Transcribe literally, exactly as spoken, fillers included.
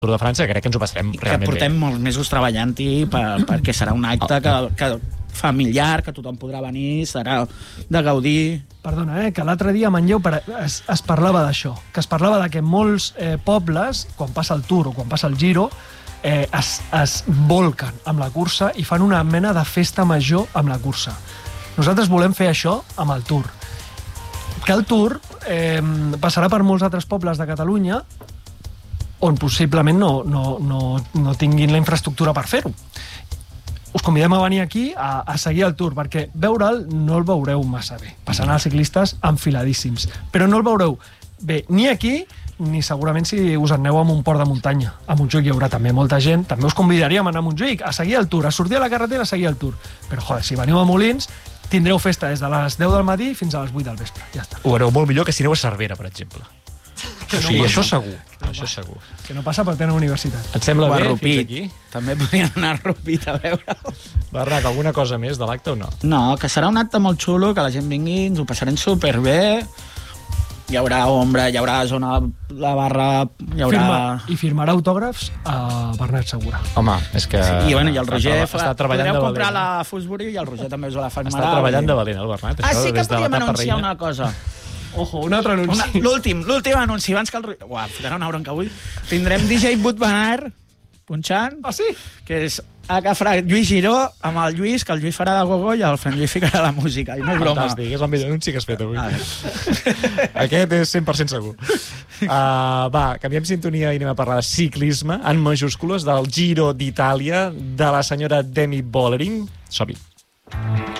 Tour de França, crec que ens ho passarem realment bé. Que portem molts mesos treballant-hi per, perquè serà un acte que, que familiar, que tothom podrà venir, serà de gaudir. Perdona, eh, que l'altre dia a Manlleu es, es parlava d'això, que es parlava de que molts eh, pobles, quan passa el Tour o quan passa el Giro, eh, es, es volquen amb la cursa i fan una mena de festa major amb la cursa. Nosaltres volem fer això amb el Tour. Que el Tour eh, passarà per molts altres pobles de Catalunya on possiblement no, no, no, no tinguin la infraestructura per fer-ho. Us convidem a venir aquí a, a seguir el Tour, perquè veure'l no el veureu massa bé. Passaran els ciclistes enfiladíssims, però no el veureu bé ni aquí ni segurament si us aneu a un port de muntanya. A Montjuïc hi haurà també molta gent. També us convidaríem a anar a Montjuïc a seguir el Tour, a sortir a la carretera a seguir el Tour. Però, joder, si veniu a Molins, tindreu festa des de les deu del matí fins a les vuit del vespre. Ja està. Ho veureu molt millor que si aneu a Cervera, per exemple. Que no sí, passa. això segur. Això segur. Que no passa per tenir universitat. Et sembla O a bé Rupit. fins aquí? També podríem anar a Rupit a veure. Barrac, alguna cosa més de l'acte o no? No, que serà un acte molt xulo, que la gent vingui, ens ho passarem superbé. Hi haurà ombra, hi haurà zona la barra, hi haurà... Firma, I firmarà autògrafs a Bernat Segura. Home, és que... Sí, i, bueno, i el Roger... Està, està treballant de podreu valent. comprar la Fosbury i el Roger també us la firmarà. Està treballant de valent, el Bernat. Ah, això, sí que des de podíem l'etapa anunciar reina. una cosa. Ojo, un altre anunci. Una- L'últim, l'últim anunci, abans que el... Ro- Uah, fotrà una bronca avui. Tindrem D J Budvanar punxant, Ah, sí? que és a que farà Lluís Giró amb el Lluís, que el Lluís farà de gogo i el Fran Lluís ficarà la música. I no és broma. Fantàstic, és el millor anunci que has fet avui. Ah, Aquest és cent per cent segur. Uh, va, canviem sintonia i anem a parlar de ciclisme en majúscules del Giro d'Itàlia de la senyora Demi Vollering. Som-hi.